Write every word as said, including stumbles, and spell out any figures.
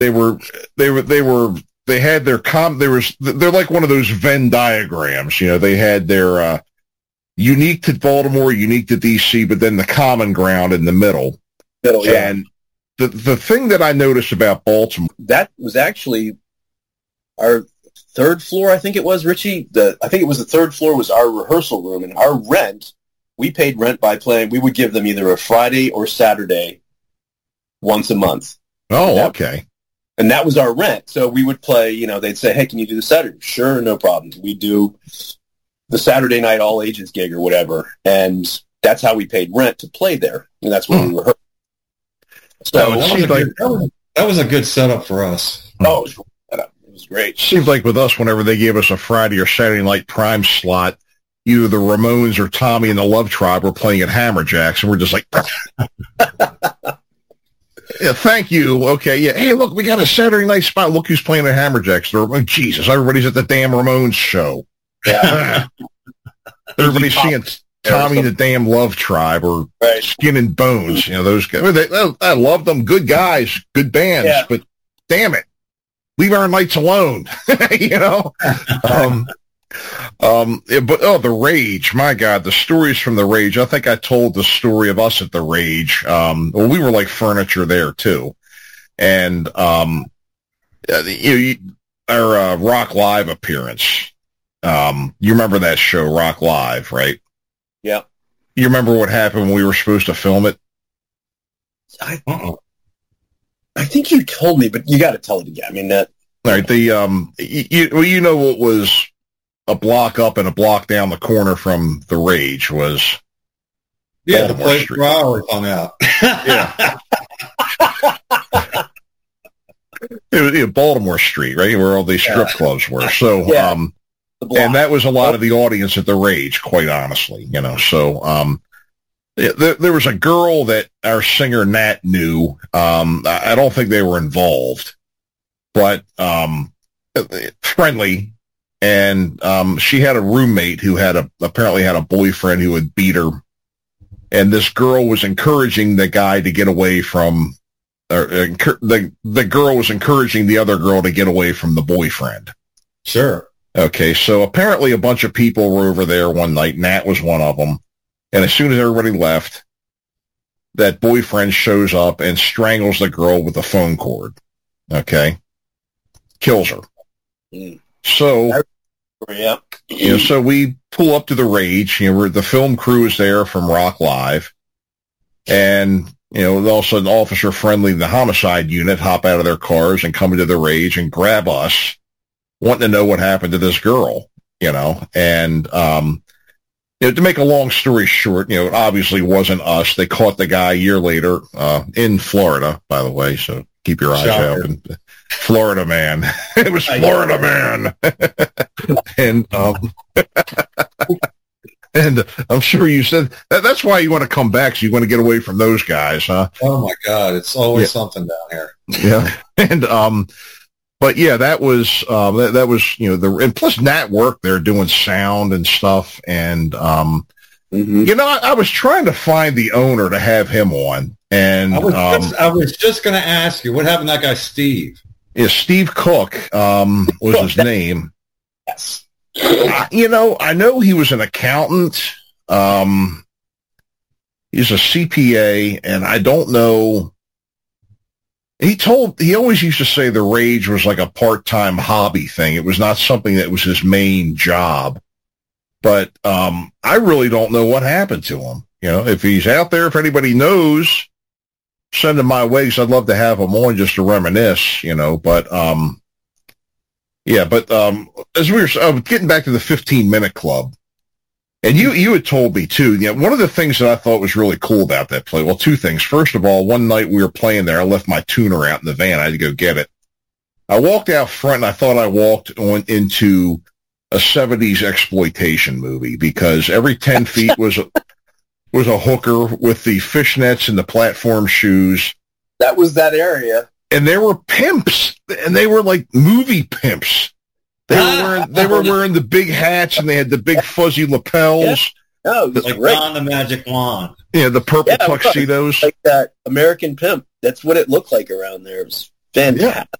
they were they were they were they had their com. There was they're like one of those Venn diagrams. You know, they had their uh, unique to Baltimore, unique to D C, but then the common ground in the middle. Middle, yeah. And the the thing that I noticed about Baltimore, that was actually our third floor. I think it was, Richie. The I think it was the third floor was our rehearsal room, and our rent. We paid rent by playing. We would give them either a Friday or Saturday once a month. Oh, and that, okay. And that was our rent. So we would play, you know, they'd say, hey, can you do the Saturday? Sure, no problem. We do the Saturday night all ages gig or whatever. And that's how we paid rent to play there. And that's when hmm. we rehearsed. So that was, that, like, that, was, that was a good setup for us. Oh, it was, it was great. Seems like with us, whenever they gave us a Friday or Saturday night prime slot, either the Ramones or Tommy and the Love Tribe were playing at Hammerjacks, and we're just like, yeah, thank you. Okay, yeah. Hey, look, we got a Saturday night spot. Look who's playing at Hammerjacks. Oh, Jesus, everybody's at the damn Ramones show. Yeah. Everybody's seeing Tommy and the damn Love Tribe or right. Skin and Bones. You know, those guys. They, I love them. Good guys, good bands, yeah. But damn it, leave our nights alone. You know? Um, Um, but, oh, the Rage, my God, the stories from the Rage. I think I told the story of us at the Rage. Um, well, we were like furniture there too. And, um, you know, our, uh, Rock Live appearance. Um, you remember that show, Rock Live, right? Yeah. You remember what happened when we were supposed to film it? I, uh-uh. I think you told me, but you got to tell it again. I mean, that. All right. The, um, you, well, you know what was a block up and a block down the corner from the Rage was yeah, Baltimore the place where I always hung out. Yeah. It was, you know, Baltimore Street, right, where all these strip yeah. clubs were. So, yeah. um, and that was a lot of the audience at the Rage, quite honestly, you know. So, um, there, there was a girl that our singer Nat knew. Um, I, I don't think they were involved, but um, friendly. And um, she had a roommate who had a apparently had a boyfriend who would beat her. And this girl was encouraging the guy to get away from, or uh, the the girl was encouraging the other girl to get away from the boyfriend. Sure. Okay, so apparently a bunch of people were over there one night. Nat was one of them. And as soon as everybody left, that boyfriend shows up and strangles the girl with a phone cord. Okay, kills her. Mm. So, yeah. you know, so we pull up to the Rage. You know, we're, the film crew is there from Rock Live, and you know, all of a sudden, Officer Friendly and the homicide unit hop out of their cars and come into the Rage and grab us, wanting to know what happened to this girl. You know, and um, you know, to make a long story short, you know, it obviously wasn't us. They caught the guy a year later uh, in Florida, by the way. So keep your eyes Shocker. open. Florida man. It was Florida man. and um, and I'm sure you said that, that's why you want to come back, so you want to get away from those guys, huh? Oh my God, it's always yeah. something down here. Yeah, and um, but yeah, that was um, that, that was you know the and plus Nat worked there doing sound and stuff, and um, mm-hmm. you know I, I was trying to find the owner to have him on, and I was um, just, I was just going to ask you what happened to that guy Steve. Yeah, Steve Cook um, was his name. Yes. I, you know, I know he was an accountant. Um, he's a C P A, and I don't know. He told, he always used to say the Rage was like a part-time hobby thing. It was not something that was his main job. But um, I really don't know what happened to him. You know, if he's out there, if anybody knows, send him my way, because I'd love to have him on just to reminisce, you know, but, um, yeah, but, um, as we were uh, getting back to the fifteen minute club, and you, you had told me too, you know, one of the things that I thought was really cool about that play, well, two things. First of all, one night we were playing there, I left my tuner out in the van, I had to go get it. I walked out front and I thought I walked on into a seventies exploitation movie, because every ten feet was a, was a hooker with the fishnets and the platform shoes. That was that area. And there were pimps, and they were like movie pimps. They were wearing, they were wearing the big hats, and they had the big fuzzy lapels. Yeah. Oh, like great. on the magic wand. Yeah, the purple yeah, tuxedos. Like that American Pimp. That's what it looked like around there. It was Fantastic.